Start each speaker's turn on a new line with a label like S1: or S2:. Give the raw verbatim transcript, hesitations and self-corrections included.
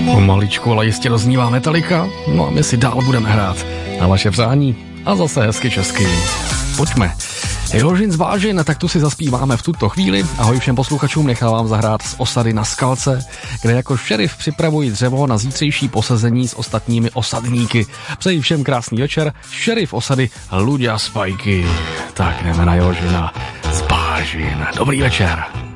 S1: Pomaličku, ale jistě doznívá Metallica. No a my si dál budeme hrát na vaše přání a zase hezky česky. Pojďme. Jožin z Vážin, tak tu si zaspíváme v tuto chvíli. Ahoj všem posluchačům, nechávám zahrát z osady na Skalce, kde jako šerif připravuji dřevo na zítřejší posazení s ostatními osadníky. Přeji všem krásný večer, šerif osady Luďa Spajky. Tak jdeme na Jožina z Vážin. Dobrý večer.